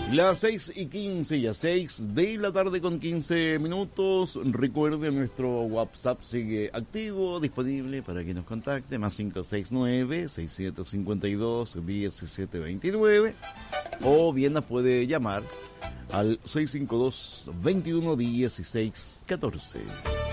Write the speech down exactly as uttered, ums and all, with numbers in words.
Las seis y quince, ya seis de la tarde con quince minutos. Recuerde, nuestro WhatsApp sigue activo, disponible para que nos contacte, más cinco seis nueve, seis siete cinco dos, uno siete dos nueve, o bien nos puede llamar al seis cinco dos, veintiuno dieciséis catorce.